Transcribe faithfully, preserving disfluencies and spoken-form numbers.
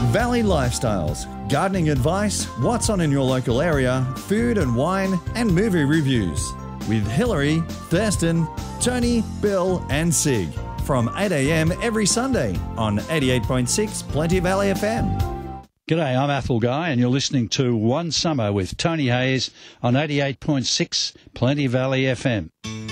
Valley Lifestyles, gardening advice, what's on in your local area, food and wine, and movie reviews. With Hillary, Thurston, Tony, Bill, and Sig. From eight a m every Sunday on eighty-eight point six Plenty Valley F M. G'day, I'm Athel Guy, and you're listening to One Summer with Tony Hayes on eighty-eight point six Plenty Valley F M.